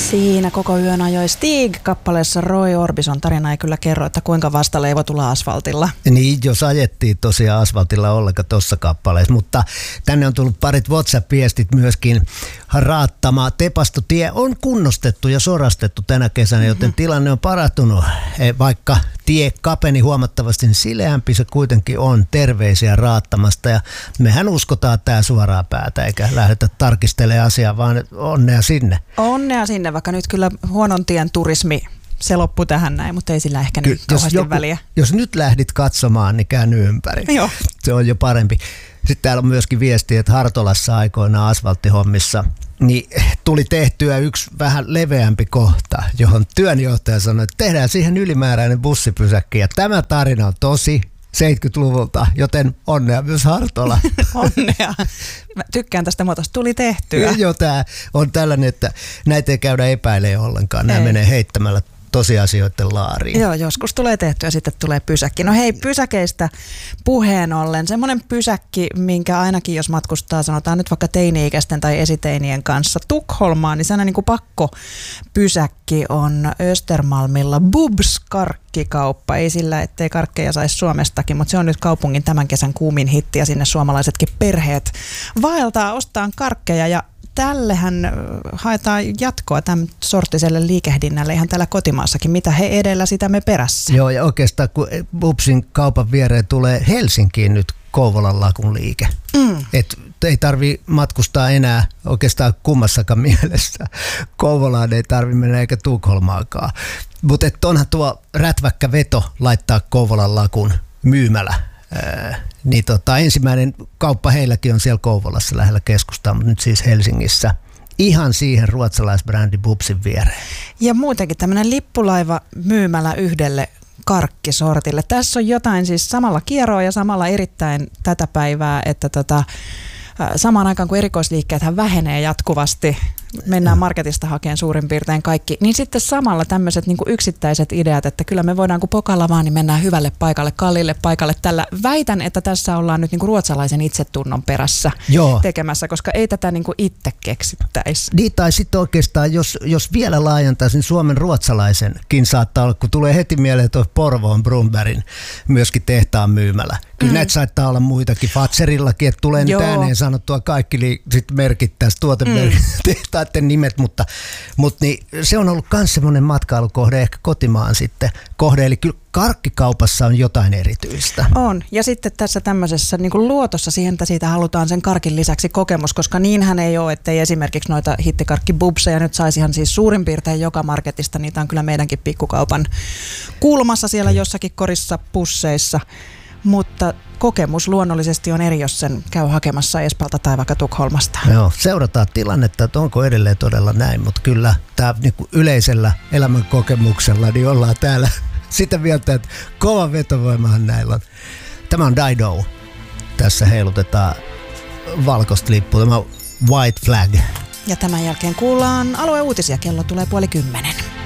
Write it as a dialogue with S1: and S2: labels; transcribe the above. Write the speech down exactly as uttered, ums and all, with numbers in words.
S1: Siinä koko yön ajoi Stig-kappaleessa Roy Orbison. Tarina ei kyllä kerro, että kuinka vasta leivotulla asfaltilla.
S2: Niin, jos ajettiin tosiaan asfaltilla ollenkaan tuossa kappaleessa, mutta tänne on tullut parit WhatsApp-viestit myöskin. Raattama Tepastotie on kunnostettu ja sorastettu tänä kesänä, joten mm-hmm. tilanne on parantunut. Vaikka tie kapeni huomattavasti, niin sileämpi se kuitenkin on. Terveisiä Raattamasta, ja mehän uskotaan tää suoraa päätä, eikä lähdetä tarkistelemaan asiaa, vaan onnea sinne.
S1: Onnea sinne, vaikka nyt kyllä huonon tien turismi, se loppui tähän näin, mutta ei sillä ehkä nyt kauheasti joku, väliä.
S2: Jos nyt lähdit katsomaan, niin käänny ympäri.
S1: Joo.
S2: Se on jo parempi. Sitten täällä on myöskin viesti, että Hartolassa aikoinaan asfalttihommissa niin tuli tehtyä yksi vähän leveämpi kohta, johon työnjohtaja sanoi, että tehdään siihen ylimääräinen bussipysäkki. Ja tämä tarina on tosi seitsemänkymmentäluvulta, joten onnea myös Hartola.
S1: Onnea. Mä tykkään tästä muotosta. Tuli tehtyä.
S2: Joo, tämä on tällainen, että näitä ei käydä epäilemään ollenkaan. Nämä ei. menee heittämällä tosiasioiden laariin.
S1: Joo, joskus tulee tehtyä ja sitten tulee pysäkki. No hei, pysäkeistä puheen ollen. Semmoinen pysäkki, minkä ainakin jos matkustaa, sanotaan nyt vaikka teini-ikäisten tai esiteinien kanssa Tukholmaan, niin sellainen niin kuin pakko pysäkki on Östermalmilla Bubs karkkikauppa. Ei sillä, ettei karkkeja saisi Suomestakin, mutta se on nyt kaupungin tämän kesän kuumin hitti ja sinne suomalaisetkin perheet vaeltaa ostaan karkkeja ja tällehän haetaan jatkoa tämän sorttiselle liikehdinnälle ihan täällä kotimaassakin. Mitä he edellä, sitä me perässä.
S2: Joo, ja oikeastaan kun Bubsin kaupan viereen tulee Helsinkiin nyt Kouvolan lakun liike. Mm. Et ei tarvi matkustaa enää oikeastaan kummassakaan mielessä. Kouvolaan ei tarvi mennä eikä Tukholmaakaan. Mutta onhan tuo rätväkkä veto laittaa Kouvolan lakun myymälä. Ää, niin tota, ensimmäinen kauppa heilläkin on siellä Kouvolassa lähellä keskustaa, mutta nyt siis Helsingissä. Ihan siihen ruotsalaisbrändi Bubsin viereen. Ja
S1: muutenkin tämmöinen lippulaiva myymälä yhdelle karkkisortille. Tässä on jotain siis samalla kieroa ja samalla erittäin tätä päivää, että tota, samaan aikaan kun erikoisliikkeethän vähenee jatkuvasti, mennään marketista hakemaan suurin piirtein kaikki, niin sitten samalla tämmöiset niin kuin yksittäiset ideat, että kyllä me voidaan kun pokalla vaan, niin mennään hyvälle paikalle, kalliille paikalle. Tällä väitän, että tässä ollaan nyt niin kuin ruotsalaisen itsetunnon perässä Joo. tekemässä, koska ei tätä niin kuin itse keksittäisi.
S2: Niin, tai sitten oikeastaan, jos, jos vielä laajentaisin Suomen ruotsalaisenkin saattaa olla, kun tulee heti mieleen tuo Porvoon Brunbergin myöskin tehtaan myymälä. Kyllä mm. näitä saattaa olla muitakin, Fatserillakin, että tulee Joo. nyt ääneen sanottua kaikki, niin sitten merkittäisiin tuotemerkit mm. nimet, mutta, mutta niin, se on ollut myös semmoinen matkailukohde, ehkä kotimaan sitten kohde, eli kyllä karkkikaupassa on jotain erityistä.
S1: On, ja sitten tässä tämmöisessä niin kuin luotossa siihen, että siitä halutaan sen karkin lisäksi kokemus, koska niinhän ei ole, ettei esimerkiksi noita hittikarkkibubseja nyt saisihan siis suurin piirtein joka marketista, niitä on kyllä meidänkin pikkukaupan kulmassa siellä jossakin korissa pusseissa. Mutta kokemus luonnollisesti on eri, jos sen käy hakemassa Espalta tai vaikka Tukholmasta.
S2: Joo, seurataan tilannetta, että onko edelleen todella näin, mutta kyllä tämä niinku yleisellä elämän kokemuksella niin ollaan täällä sitä mieltä, että kova vetovoimahan näillä on. Tämä on Dido. Tässä heilutetaan valkoista lippua, tämä White Flag.
S1: Ja tämän jälkeen kuullaan alueuutisia, kello tulee puoli kymmenen.